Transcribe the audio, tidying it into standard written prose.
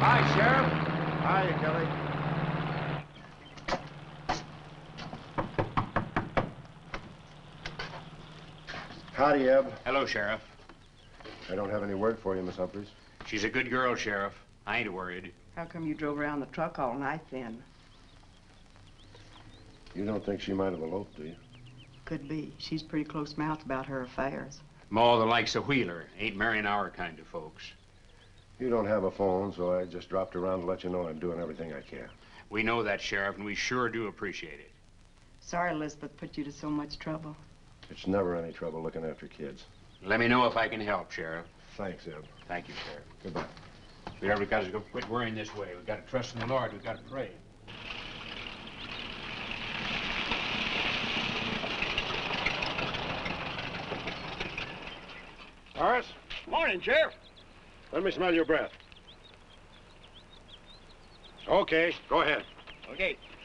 Hi, Sheriff. Hi, Kelly. Howdy, Eb. Hello, Sheriff. I don't have any word for you, Miss Humphreys. She's a good girl, Sheriff. I ain't worried. How come you drove around the truck all night then? You don't think she might have eloped, do you? Could be. She's pretty close-mouthed about her affairs. Ma, the likes of Wheeler, ain't marrying our kind of folks. You don't have a phone, so I just dropped around to let you know I'm doing everything I can. We know that, Sheriff, and we sure do appreciate it. Sorry Elizabeth put you to so much trouble. It's never any trouble looking after kids. Let me know if I can help, Sheriff. Thanks, Eb. Thank you, Sheriff. Goodbye. We ever got to go quit worrying this way. We've got to trust in the Lord. We've got to pray. Horace, Morning, Sheriff. let me smell your breath. Okay, go ahead. Okay.